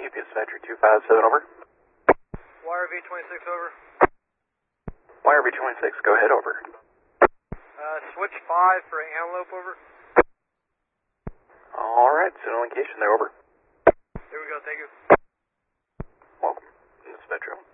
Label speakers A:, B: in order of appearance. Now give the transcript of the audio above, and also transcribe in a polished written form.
A: UPS Metro 257, over.
B: Wire V26, over.
A: Wire V26, go ahead, over.
B: Switch 5 for Antelope, over.
A: Alright, signal location there, over.
B: Here we go, thank you.
A: Welcome, this is Metro.